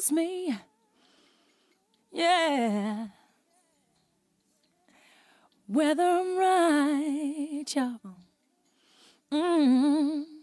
knows me. Yeah. Whether I'm right, y'all. Mm-hmm.